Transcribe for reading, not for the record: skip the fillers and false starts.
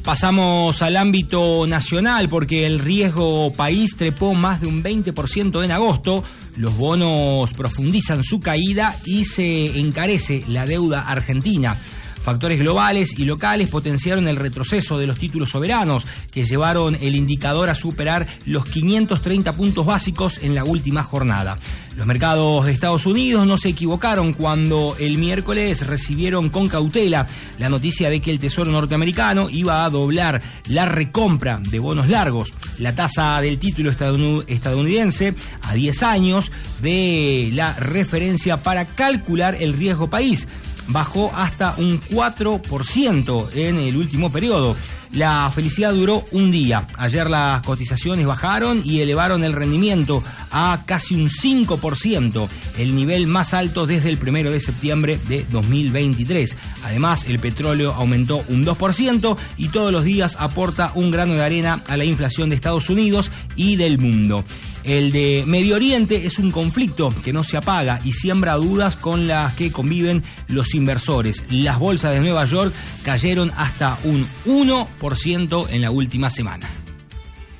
Pasamos al ámbito nacional porque el riesgo país trepó más de un 20% en agosto. Los bonos profundizan su caída y se encarece la deuda argentina. Factores globales y locales potenciaron el retroceso de los títulos soberanos, que llevaron el indicador a superar los 530 puntos básicos en la última jornada. Los mercados de Estados Unidos no se equivocaron cuando el miércoles recibieron con cautela la noticia de que el Tesoro norteamericano iba a doblar la recompra de bonos largos. La tasa del título estadounidense a 10 años de la referencia para calcular el riesgo país bajó hasta un 4% en el último periodo. La felicidad duró un día. Ayer las cotizaciones bajaron y elevaron el rendimiento a casi un 5%, el nivel más alto desde el 1 de septiembre de 2023. Además, el petróleo aumentó un 2% y todos los días aporta un grano de arena a la inflación de Estados Unidos y del mundo. El de Medio Oriente es un conflicto que no se apaga y siembra dudas con las que conviven los inversores. Las bolsas de Nueva York cayeron hasta un 1% en la última semana.